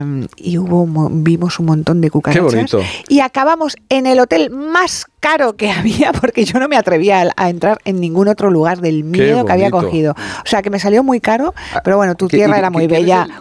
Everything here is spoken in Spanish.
y vimos un montón de cucarachas. Qué bonito. Y acabamos en el hotel más caro que había, porque yo no me atrevía a entrar en ningún otro lugar del miedo que había cogido. O sea, que me salió muy caro, pero bueno, tu tierra era muy bella.